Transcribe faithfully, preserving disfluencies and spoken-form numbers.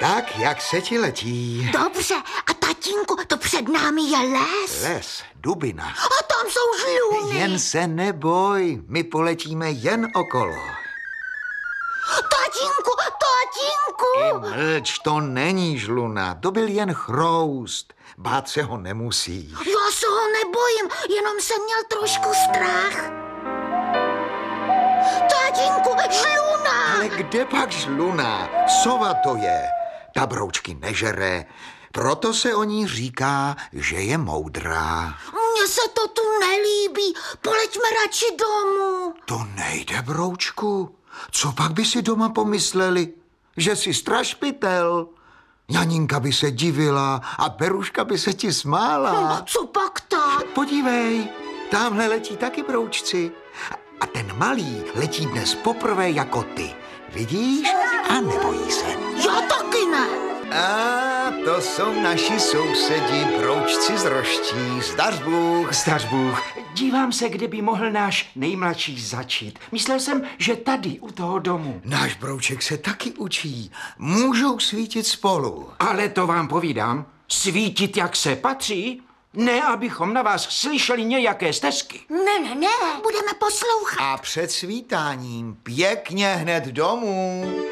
Tak, jak se ti letí? Dobře, a tatínku, to před námi je les. Les, dubina. A tam jsou žluny. Jen se neboj, my poletíme jen okolo. Tatínku, tatínku. Mlč, to není žluna, to byl jen chroust. Bát se ho nemusí. Já se ho nebojím, jenom jsem měl trošku strach. Tatínku, žluna. Ale kde pak žluna? Sova to je. Ta broučky nežere, proto se o ní říká, že je moudrá. Mně se to tu nelíbí, poleďme radši domů. To nejde, broučku. Co pak by si doma pomysleli? Že jsi strašpitel? Janinka by se divila a Beruška by se ti smála. Hm, co pak tak? Podívej, tamhle letí taky broučci. A ten malý letí dnes poprvé jako ty. Vidíš? A nebojí se. Já taky ne. A to jsou naši sousedi, broučci z Roští. Zdař Bůh. Zdař Bůh. Dívám se, kde by mohl náš nejmladší začít. Myslel jsem, že tady, u toho domu. Náš brouček se taky učí. Můžou svítit spolu. Ale to vám povídám, svítit, jak se patří, ne, abychom na vás slyšeli nějaké stesky. Ne, ne, ne, budeme poslouchat. A před svítáním pěkně hned domů.